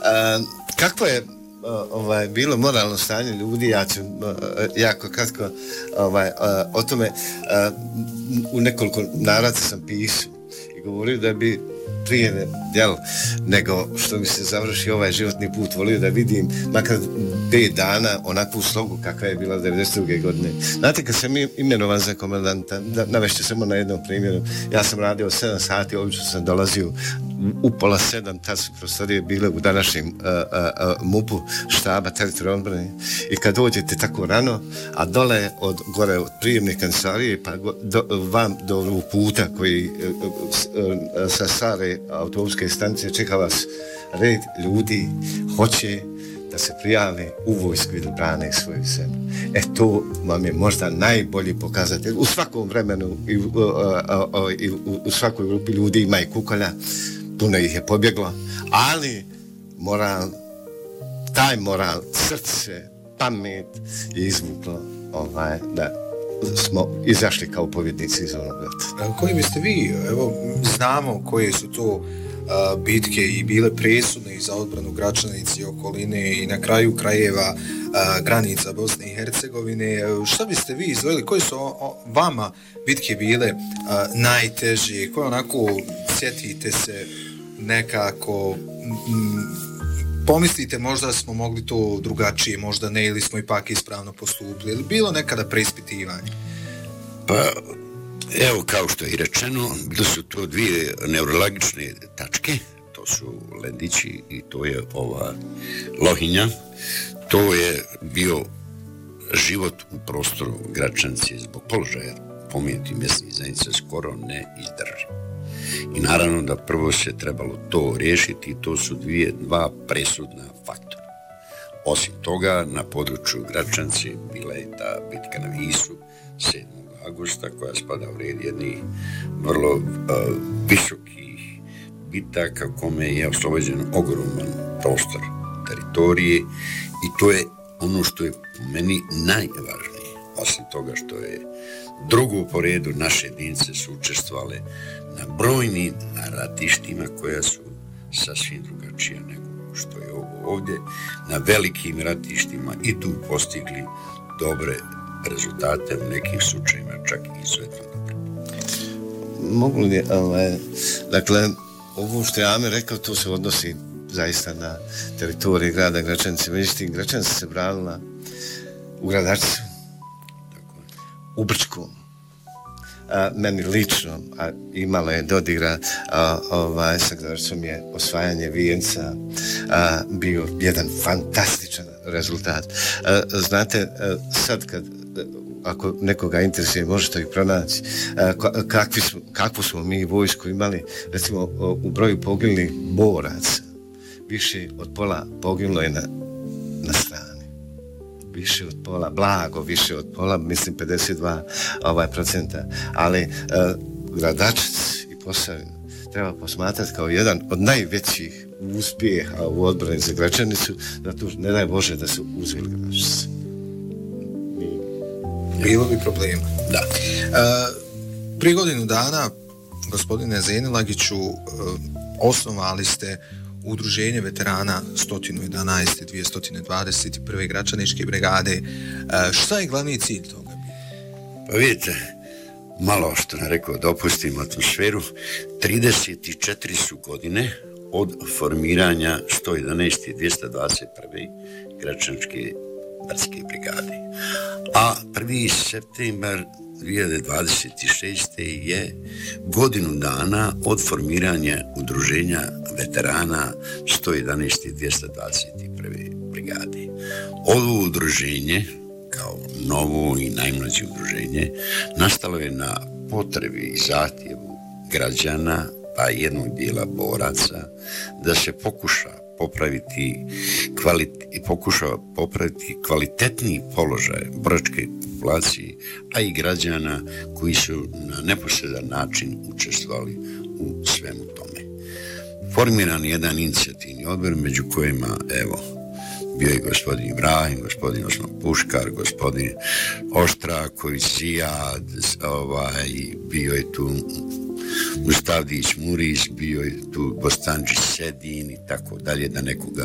Kako je bilo moralno stanje ljudi, ja ću jako kratko o tome u nekoliko navrata sam pisao i govorio da bi prije nego što mi se završi ovaj životni put volio da vidim makar 5 dana onakvu slogu kakva je bila 92. godine. Znate, kad sam imenovan za komandanta, navešću samo na jednom primjeru, ja sam radio 7 sati, obično sam dolazio u pola 7, tad su prostorije bile u današnjem MUP-u štaba teritorijalne odbrane i kad dođete tako rano, a dole gore od prijemne kancelarije pa vam do ovog puta koji sa stare autobuske stanice čeka vas red ljudi hoće da se prijave u vojsku i da brane svoju zemlju. To vam je možda najbolji pokazatelj. U svakom vremenu i u svakoj grupi ljudi ima i kukolja, puno ih je pobjeglo, ali taj moral, srce, pamet je izvuklo da smo izašli kao pobjednici iz onog rata. Koji biste vi, evo, znamo koje su to bitke i bile presudne i za odbranu Gračanice i okoline i na kraju krajeva granica Bosne i Hercegovine. Šta biste vi izdvojili? Koje su vama bitke bile najteže? Koje onako sjetite se nekako pomislite možda smo mogli to drugačije, možda ne, ili smo ipak ispravno postupili, ili bilo nekada preispitivanje? Pa, evo, kao što je i rečeno, bile su to 2 neurologične tačke, to su Lendići i to je ova Lohinja. To je bio život u prostoru Gračanice zbog položaja pomenuti mjesnih zajednica skoro ne izdrži. I naravno da prvo se trebalo to riješiti, to su 2 presudna faktora. Osim toga, na području Gračanice bila je ta bitka na Visu 7. augusta koja spada u red jednih vrlo visokih bitaka kome je oslobođen ogroman prostor teritorije i to je ono što je po meni najvažnije. Osim toga što je drugo po redu naše jedinice su učestvovale na brojnim ratištima koja su sasvim drugačija nego što je ovo ovdje, na velikim ratištima i tu postigli dobre rezultate, u nekim slučajima čak i izuzetno dobre. Mogu li, dakle, ovo što je Amer rekao, to se odnosi zaista na teritoriji grada Gračanice. Međutim, Gračanica se branila u Gradačcu, u Brčkom. Meni lično, a imalo je dodira sa Gradačcom je osvajanje Vijenca bio jedan fantastičan rezultat. Znate, sad kad ako nekoga interesuje, možete ih pronaći kakvu smo mi vojsku imali, recimo u broju poginulih boraca, više od pola poginulo je na strani. Više od pola, blago više od pola, mislim 52%, ali Gradačac i Posavinu treba posmatrati kao jedan od najvećih uspjeha u odbrani za Gračanicu, da tu ne daj Bože da su uzeli Gradačac. Bilo bi problema. Da. Prije godinu dana, gospodine Zenilagiću, osnovali ste Udruženje veterana 111. 221. Gračaničke brigade. Šta je glavni cilj toga? Pa vidite, malo što ne rekao, dopustim atmosferu, 34 su godine od formiranja 111. 221. Gračaničke brdske brigade. A 1. septembar 2026. je godinu dana od formiranja udruženja veterana 111. 221. brigade. Ovo udruženje, kao novo i najmlađe udruženje, nastalo je na potrebi i zahtjevu građana, pa jednog dijela boraca, da se pokuša popraviti kvalitetniji položaj boračke populacije, a i građana koji su na neposredan način učestvovali u svemu tome. Formiran je jedan inicijativni odbor među kojima, evo, bio je gospodin Ibrahim, gospodin Osman Puškar, gospodin Oštraković, Zijad, bio je tu Mustavdić Muris, bio je tu Bostanđić Sedin i tako dalje, da nekoga